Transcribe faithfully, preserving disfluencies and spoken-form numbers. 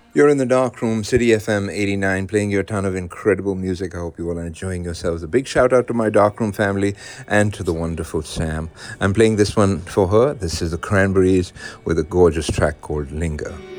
You're in the dark room, City F M eighty-nine, playing you a ton of incredible music. I hope you all are enjoying yourselves. A big shout out to my darkroom family and to the wonderful Sam. I'm playing this one for her. This is the Cranberries with a gorgeous track called Linger.